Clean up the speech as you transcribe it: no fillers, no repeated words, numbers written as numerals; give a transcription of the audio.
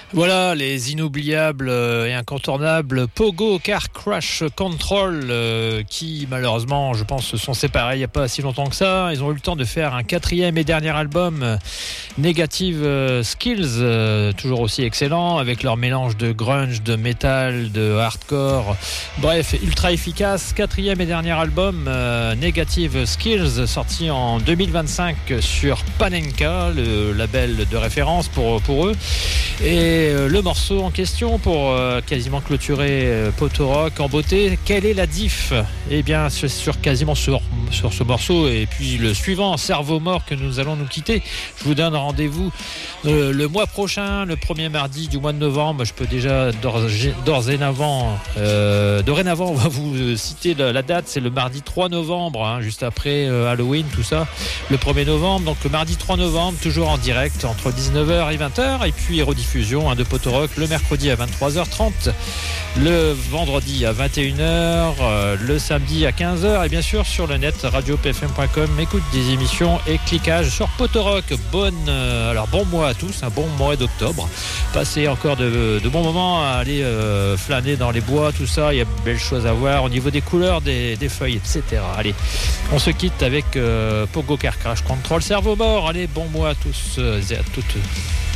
Voilà les inoubliables et incontournables Pogo Car Crash Control qui malheureusement je pense se sont séparés il n'y a pas si longtemps que ça. Ils ont eu le temps de faire un quatrième et dernier album Negative Skills, toujours aussi excellent avec leur mélange de grunge, de metal, de hardcore, bref ultra efficace. Quatrième et dernier album Negative Skills sorti en 2025 sur Panenka, le label de référence pour eux. Et le morceau en question pour quasiment clôturer Potorock en beauté, quelle est la diff? Eh bien quasiment sur ce morceau et puis le suivant, Cerveau Mort, que nous allons nous quitter. Je vous donne rendez-vous le mois prochain, le premier mardi du mois de novembre. Je peux déjà dorénavant on va vous citer la date, c'est le mardi 3 novembre, juste après Halloween, tout ça, le 1er novembre. Donc le mardi 3 novembre, toujours en direct entre 19h et 20h, et puis rediffusion de Potorock le mercredi à 23h30, le vendredi à 21h, le samedi à 15h, et bien sûr sur le net radiopfm.com. Écoute des émissions et cliquage sur Potorock. Bon mois à tous, un bon mois d'octobre. Passez encore de bons moments à aller flâner dans les bois, tout ça. Il y a de belles choses à voir au niveau des couleurs des feuilles, etc. Allez, on se quitte avec Pogo Car Crash Control, Cerveau Mort. Allez, bon mois à tous et à toutes.